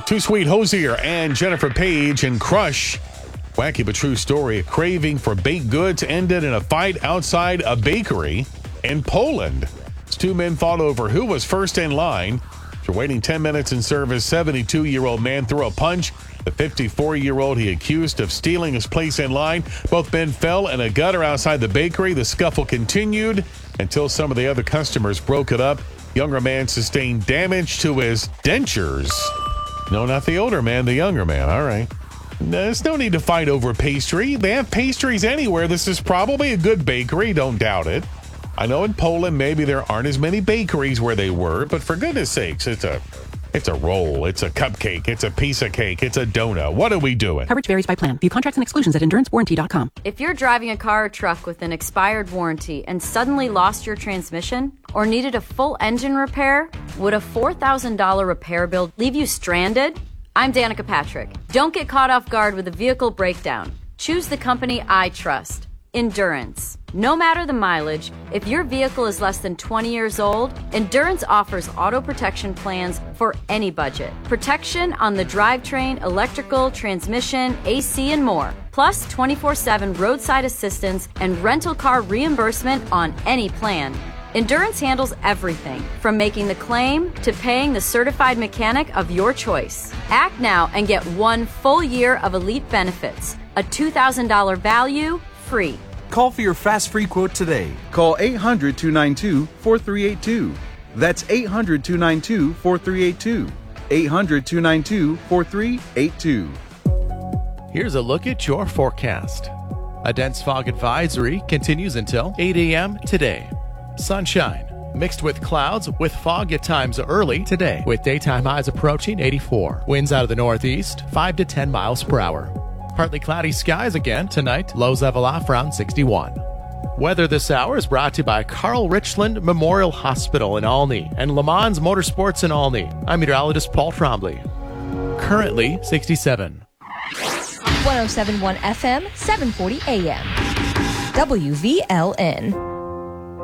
Too Sweet Hosier and Jennifer Page and Crush. Wacky but true story. A craving for baked goods ended in a fight outside a bakery in Poland. Two men fought over who was first in line. After waiting 10 minutes in service, 72-year-old man threw a punch. The 54-year-old he accused of stealing his place in line. Both men fell in a gutter outside the bakery. The scuffle continued until some of the other customers broke it up. Younger man sustained damage to his dentures. No, not the older man, the younger man. All right. There's no need to fight over pastry. They have pastries anywhere. This is probably a good bakery. Don't doubt it. I know in Poland maybe there aren't as many bakeries where they were, but for goodness sakes, it's a roll, it's a cupcake, it's a piece of cake, it's a donut. What are we doing? Coverage varies by plan. View contracts and exclusions at endurancewarranty.com. If you're driving a car or truck with an expired warranty and suddenly lost your transmission or needed a full engine repair, would a $4,000 repair bill leave you stranded? I'm Danica Patrick. Don't get caught off guard with a vehicle breakdown. Choose the company I trust, Endurance. No matter the mileage, if your vehicle is less than 20 years old, Endurance offers auto protection plans for any budget. Protection on the drivetrain, electrical, transmission, AC, and more. Plus 24/7 roadside assistance and rental car reimbursement on any plan. Endurance handles everything from making the claim to paying the certified mechanic of your choice. Act now and get 1 full year of elite benefits. A $2,000 value, free. Call for your fast free quote today. Call 800-292-4382. That's 800-292-4382. 800-292-4382. Here's a look at your forecast. A dense fog advisory continues until 8 a.m. today. Sunshine mixed with clouds with fog at times early today, with daytime highs approaching 84. Winds out of the northeast, 5 to 10 miles per hour. Partly cloudy skies again tonight, lows level off around 61. Weather this hour is brought to you by Carl Richland Memorial Hospital in Olney and Le Mans Motorsports in Olney. I'm meteorologist Paul Trombley. Currently 67. 107.1 FM, 740 AM. WVLN.